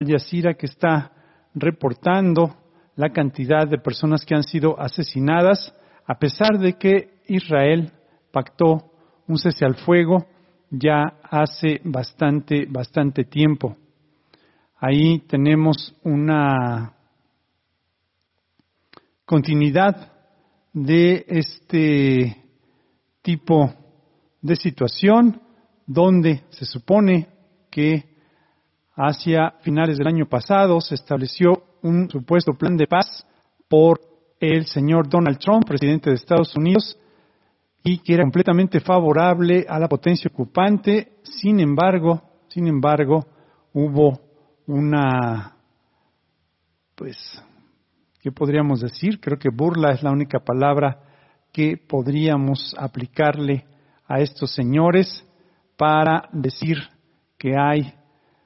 Jazeera, que está reportando la cantidad de personas que han sido asesinadas, a pesar de que Israel pactó un cese al fuego ya hace bastante tiempo. Ahí tenemos una continuidad de este tipo de situación, donde se supone que hacia finales del año pasado se estableció un supuesto plan de paz por el señor Donald Trump, presidente de Estados Unidos, y que era completamente favorable a la potencia ocupante. Sin embargo, hubo una, ¿qué podríamos decir? Creo que burla es la única palabra que podríamos aplicarle a estos señores para decir que hay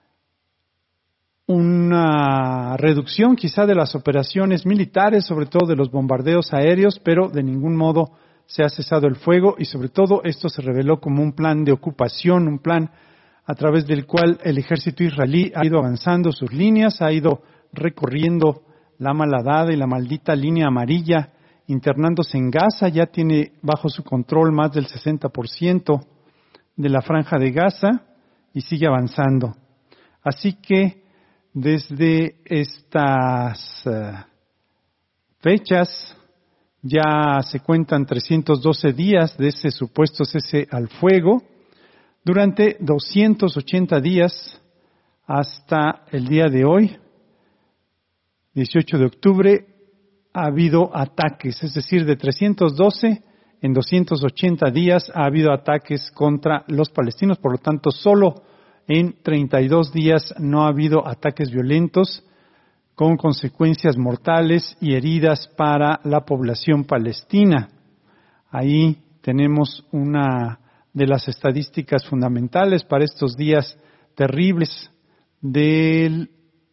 una reducción quizá de las operaciones militares, sobre todo de los bombardeos aéreos, pero de ningún modo se ha cesado el fuego y sobre todo esto se reveló como un plan de ocupación, un plan a través del cual el ejército israelí ha ido avanzando sus líneas, ha ido recorriendo la malhadada y la maldita línea amarilla, internándose en Gaza, ya tiene bajo su control más del 60% de la franja de Gaza y sigue avanzando. Así que desde estas fechas ya se cuentan 312 días de ese supuesto cese al fuego. Durante 280 días hasta el día de hoy, 18 de octubre, ha habido ataques, es decir, de 312 en 280 días ha habido ataques contra los palestinos, por lo tanto, solo en 32 días no ha habido ataques violentos con consecuencias mortales y heridas para la población palestina. Ahí tenemos una de las estadísticas fundamentales para estos días terribles del,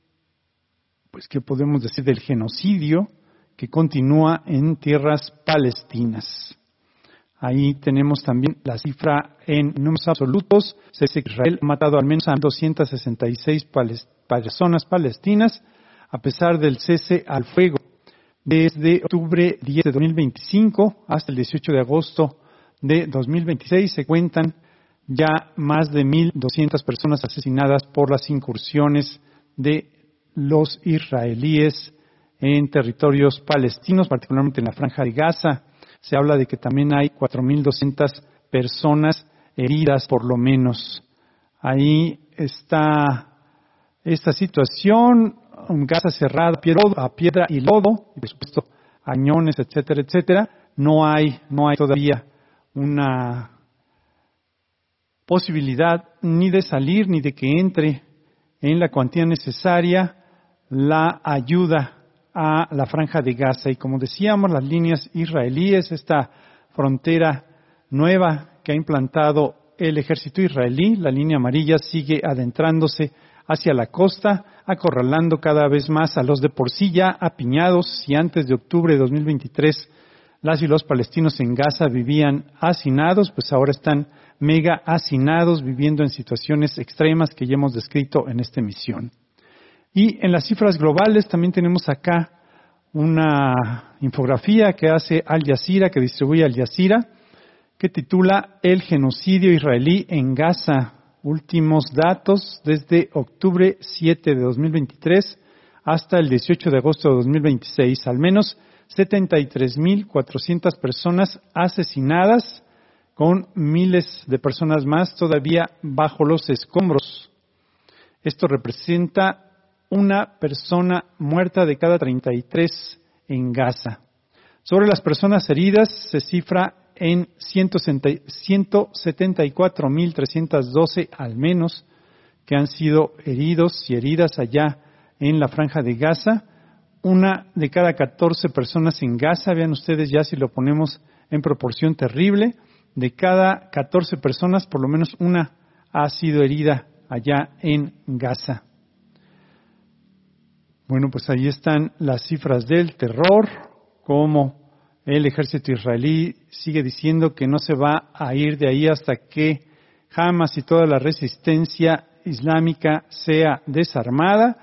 ¿qué podemos decir? Del genocidio que continúa en tierras palestinas. Ahí tenemos también la cifra en números absolutos. Israel ha matado al menos a 266 personas palestinas a pesar del cese al fuego. Desde octubre 10 de 2025 hasta el 18 de agosto de 2026 se cuentan ya más de 1,200 personas asesinadas por las incursiones de los israelíes en territorios palestinos, particularmente en la Franja de Gaza. Se habla de que también hay 4,200 personas heridas por lo menos. Ahí está esta situación, Gaza cerrada a piedra y lodo, y por supuesto cañones, etcétera, etcétera. No hay todavía una posibilidad ni de salir ni de que entre en la cuantía necesaria la ayuda a la Franja de Gaza. Y como decíamos, las líneas israelíes, esta frontera nueva que ha implantado el ejército israelí, la línea amarilla, sigue adentrándose hacia la costa, acorralando cada vez más a los de por sí ya apiñados. Si antes de octubre de 2023 las y los palestinos en Gaza vivían hacinados, pues ahora están mega hacinados, viviendo en situaciones extremas que ya hemos descrito en esta emisión. Y en las cifras globales también tenemos acá una infografía que hace Al Jazeera, que distribuye Al Jazeera, que titula El genocidio israelí en Gaza. Últimos datos desde octubre 7 de 2023 hasta el 18 de agosto de 2026. Al menos 73,400 personas asesinadas, con miles de personas más todavía bajo los escombros. Esto representa una persona muerta de cada 33 en Gaza. Sobre las personas heridas se cifra en 174,312 al menos que han sido heridos y heridas allá en la Franja de Gaza. Una de cada 14 personas en Gaza, vean ustedes ya si lo ponemos en proporción terrible, de cada 14 personas por lo menos una ha sido herida allá en Gaza. Bueno, pues ahí están las cifras del terror, como el ejército israelí sigue diciendo que no se va a ir de ahí hasta que Hamas y toda la resistencia islámica sea desarmada.